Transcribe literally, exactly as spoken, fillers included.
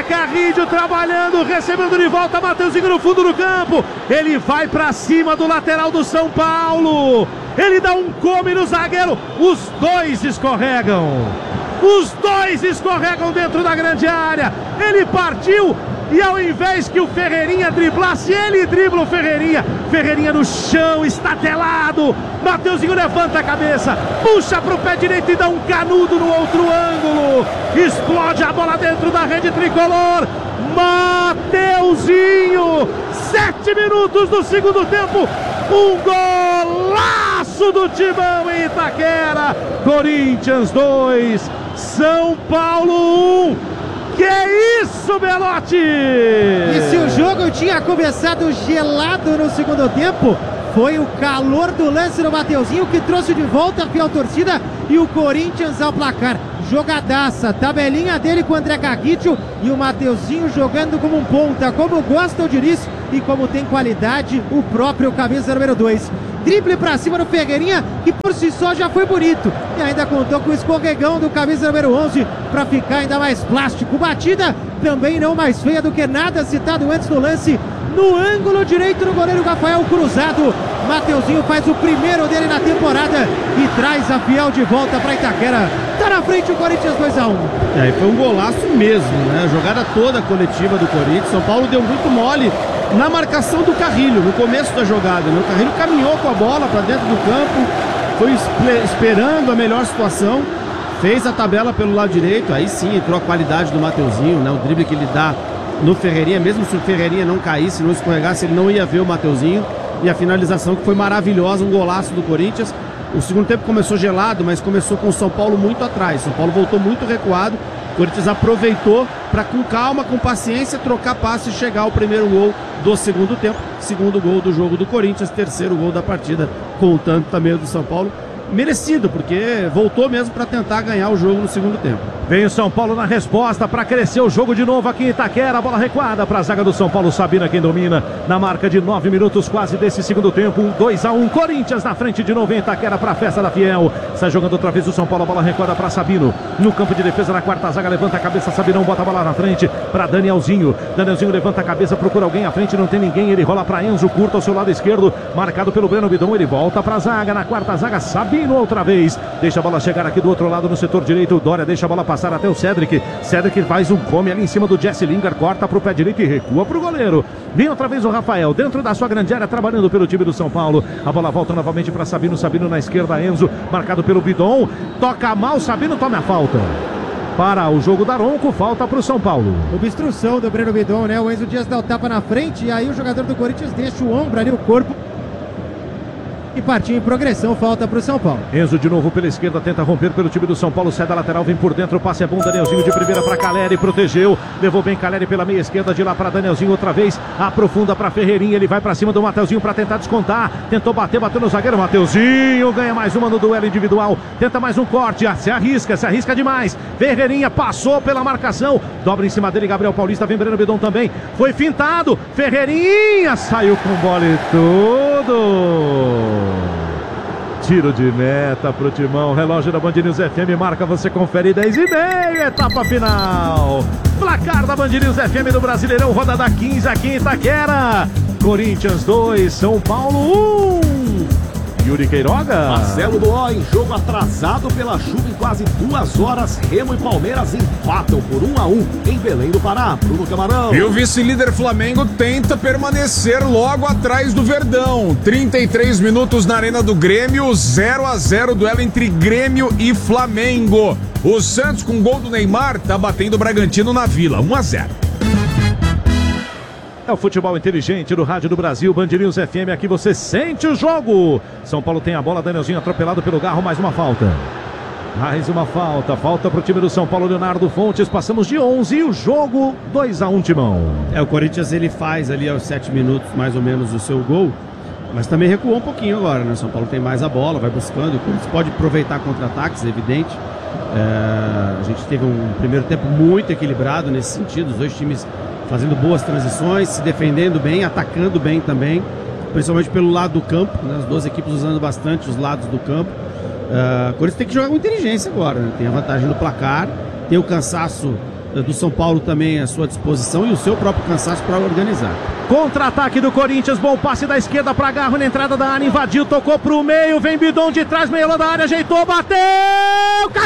André Carrillo trabalhando, recebendo de volta, Mateuzinho no fundo do campo. Ele vai pra cima do lateral do São Paulo. Ele dá um come no zagueiro. Os dois escorregam. Os dois escorregam dentro da grande área. Ele partiu e ao invés que o Ferreirinha driblasse, ele dribla o Ferreirinha. Ferreirinha no chão, estatelado. Mateuzinho levanta a cabeça, puxa pro pé direito e dá um canudo no outro ângulo. Explode a bola dentro da rede tricolor. Mateuzinho, sete minutos do segundo tempo. Um golaço do Timão em Itaquera. Corinthians dois, São Paulo um. Que isso, Belotti! E se o jogo tinha começado gelado no segundo tempo, foi o calor do lance do Mateuzinho que trouxe de volta a fiel torcida e o Corinthians ao placar. Jogadaça, tabelinha dele com o André Carrillo e o Mateuzinho jogando como um ponta, como gosta o Diniz e como tem qualidade o próprio camisa número dois. Drible pra cima do Ferreirinha, que por si só já foi bonito. E ainda contou com o escorregão do camisa número onze para ficar ainda mais plástico. Batida também não mais feia do que nada citado antes no lance. No ângulo direito do goleiro Rafael cruzado. Mateuzinho faz o primeiro dele na temporada e traz a fiel de volta para Itaquera. Tá na frente o Corinthians dois a um. É, foi um golaço mesmo, né? A jogada toda coletiva do Corinthians. São Paulo deu muito mole na marcação do Carrillo, no começo da jogada, né? O Carrillo caminhou com a bola para dentro do campo, foi esperando a melhor situação, fez a tabela pelo lado direito, aí sim entrou a qualidade do Mateuzinho, né? O drible que ele dá no Ferreirinha, mesmo se o Ferreirinha não caísse, não escorregasse, ele não ia ver o Mateuzinho, e a finalização que foi maravilhosa, um golaço do Corinthians. O segundo tempo começou gelado, mas começou com o São Paulo muito atrás, São Paulo voltou muito recuado. O Corinthians aproveitou para, com calma, com paciência, trocar passe e chegar ao primeiro gol do segundo tempo. Segundo gol do jogo do Corinthians, terceiro gol da partida, contando também o do São Paulo. Merecido, porque voltou mesmo para tentar ganhar o jogo no segundo tempo. Vem o São Paulo na resposta para crescer o jogo de novo aqui em Itaquera. A bola recuada para a zaga do São Paulo. Sabina quem domina na marca de nove minutos quase desse segundo tempo. Um dois a um. Corinthians na frente de novo em Itaquera para a festa da Fiel. Sai jogando outra vez o São Paulo. A bola recuada para Sabino. No campo de defesa na quarta zaga. Levanta a cabeça. Sabinão bota a bola na frente para Danielzinho. Danielzinho levanta a cabeça. Procura alguém à frente. Não tem ninguém. Ele rola para Enzo. Curta ao seu lado esquerdo. Marcado pelo Breno Bidon. Ele volta para a zaga. Na quarta zaga. Sabino outra vez. Deixa a bola chegar aqui do outro lado no setor direito. O Dória deixa a bola passar até o Cedric. Cedric faz um come ali em cima do Jesse Lingard, corta para o pé direito e recua para o goleiro. Vem outra vez o Rafael, dentro da sua grande área, trabalhando pelo time do São Paulo. A bola volta novamente para Sabino, Sabino na esquerda, Enzo, marcado pelo Bidon. Toca mal, Sabino toma a falta. Para o jogo da Ronco, falta para o São Paulo. Obstrução do Breno Bidon, né? O Enzo Dias dá o tapa na frente e aí o jogador do Corinthians deixa o ombro ali, o corpo. E partiu em progressão, falta para o São Paulo. Enzo de novo pela esquerda, tenta romper pelo time do São Paulo, sai da lateral, vem por dentro, o passe é bom, Danielzinho de primeira para Caleri, protegeu, levou bem Caleri pela meia esquerda, de lá para Danielzinho outra vez, aprofunda para Ferreirinha, ele vai para cima do Mateuzinho para tentar descontar, tentou bater, bateu no zagueiro, Mateuzinho ganha mais uma no duelo individual, tenta mais um corte, se arrisca, se arrisca demais, Ferreirinha passou pela marcação, dobra em cima dele, Gabriel Paulista, vem Breno Bidon também, foi fintado, Ferreirinha saiu com bola e tudo. Tiro de meta pro Timão, relógio da Band News F M marca, você confere dez e meia, etapa final. Placar da Band News F M do Brasileirão, rodada quinze aqui em Itaquera. Corinthians dois, São Paulo um. Yuri Queiroga. Marcelo Boó em jogo atrasado pela chuva em quase duas horas. Remo e Palmeiras empatam por um a um em Belém do Pará. Bruno Camarão. E o vice-líder Flamengo tenta permanecer logo atrás do Verdão. trinta e três minutos na Arena do Grêmio, zero a zero, duelo entre Grêmio e Flamengo. O Santos, com gol do Neymar, tá batendo o Bragantino na Vila, um a zero. É o futebol inteligente do Rádio do Brasil, Band News F M, aqui você sente o jogo. São Paulo tem a bola, Danielzinho atropelado pelo Garro, mais uma falta. Mais uma falta, falta pro time do São Paulo, Leonardo Fontes, passamos de onze e o jogo dois a um, Timão. É, o Corinthians ele faz ali aos sete minutos mais ou menos o seu gol, mas também recuou um pouquinho agora, né? São Paulo tem mais a bola, vai buscando, o Corinthians pode aproveitar contra-ataques, é evidente. É, a gente teve um primeiro tempo muito equilibrado nesse sentido, os dois times fazendo boas transições, se defendendo bem, atacando bem também, principalmente pelo lado do campo, né? As duas equipes usando bastante os lados do campo. Uh, o Corinthians tem que jogar com inteligência agora, né? Tem a vantagem do placar, tem o cansaço do São Paulo também à sua disposição e o seu próprio cansaço para organizar. Contra-ataque do Corinthians, bom passe da esquerda para Garro na entrada da área, invadiu, tocou pro meio, vem Bidon de trás, meio da área, ajeitou, bateu!